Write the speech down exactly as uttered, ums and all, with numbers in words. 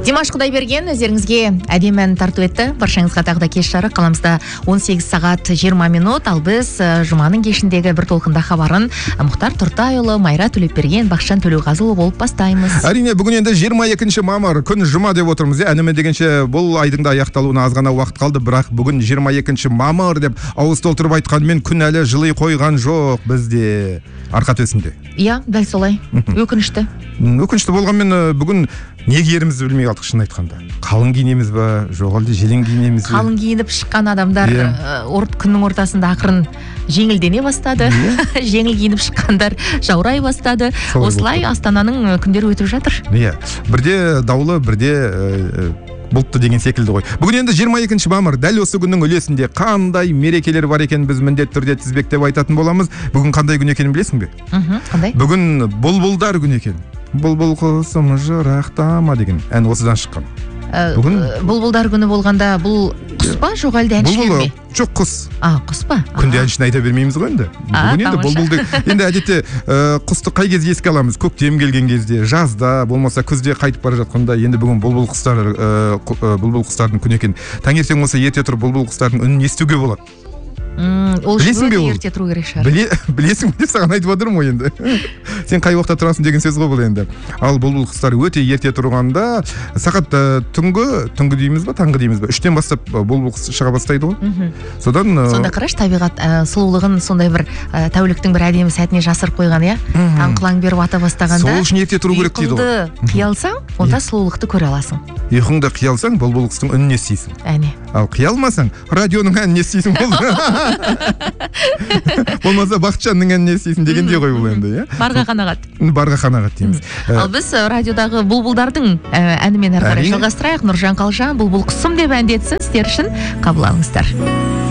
Димаш Құдайберген өздеріңізге әдемі ән тарту етті. Баршаңызға тағы да кеш жарық. Қаламызда он сегіз сағат жиырма минут. Ал біз жұманың кешіндегі бір толқында хабарын Мұхтар Тұртайұлы, Майра Төлепберген, Бақытжан Төлеуғазыұлы болып бастаймыз. Әрине, бүгін енді жиырма екінші мамыр күн жұма деп отырмыз. Әніме дегенше бұл айдың да аяқталуына аз ғана уақыт қалды, бірақ бүгін жиырма екінші мамыр деп ауыз толтырып айтқанмен күн әлі жыли қойған жоқ бізде. Арқат өсінде. Иә, дәл солай. Өкінішті. Өкінішті болғанмен бүгін не киерімізді білмей қалдық, шын айтқанда. Қалың киінеміз ба, жоқ әлде желең киінеміз бе? Қалың киініп шыққан адамдар орт күннің ортасында ақырын жеңілдене бастады. Жеңіл киініп шыққандар жаурай бастады. Осылай Астананың күндері өтіп жатыр. Иә. Бірде даулы, бірде бұлтты деген секілді ғой. Бүгін енді жиырма екінші мамыр, дәл осы күннің үлесінде қандай мерекелер бар екен біз міндетті түрде тізбектеп айтатын боламыз. Бүгін қандай күн екенін білесің бе? Қандай? Бүгін бұлбұлдар күні екен. Бұлбұл құсым жырақтама деген ән осыдан шыққан. Бүгін бұлбұлдар күні болғанда бұл құс па, жоқ әлде әншілер ме? Жоқ, құс. А, құс па? Күнде әншіні айта бермейміз ғой енді. Бүгін енді бұлбұлды енді әдетте құсты қай кезде еске аламыз? Көктем келген кезде, жазда, болмаса күзде қайтып бара жатқанда, енді бүгін бұлбұл құстар бұлбұл құстардың күні екен. Таңертең болса ерте тұрып бұлбұл құстардың үнін естуге болады. Ол үшін өте ерте тұру керек шығар. Білесің бе, саған айтып отырмын ғой енді. Сен қай уақытта тұрасың деген сөз ғой бұл енді. Ал бұлбұл құстар өте ерте тұрғанда сағат түнгі, түнгі дейміз ба, таңғы дейміз ба, үштен бастап бұлбұл құс шыға бастайды ғой. Содан сонда қараш, табиғат сұлулығын сондай бір тәуліктің бір әдемі сәтіне жасырып қойған, иә? Таң қылаң беріп ата бастағанда. Сол үшін ерте тұру керек дейді ғой. Ұйқыңды қиялсаң, онда сұлулықты көре аласың. Ұйқыңды қиялсаң, бұлбұл құстың үнін естисің. Әне. Ал қиялмасаң, радионың әнін естисің болды. Болмаса Бақытжанның әнін естисің дегендей ғой бұл енді, иә? Барға қанағат. Барға қанағат дейміз. Ал біз радиодағы бұлбұлдардың әнімен әрі қарай жалғастырайық. Нұржан Қалжан бұлбұл құсым деп әндетсін, сіздер үшін қабыл алыңыздар.